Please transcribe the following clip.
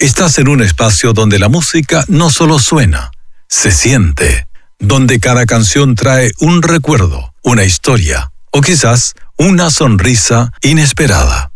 Estás en un espacio donde la música no solo suena, se siente, donde cada canción trae un recuerdo, una historia o quizás una sonrisa inesperada.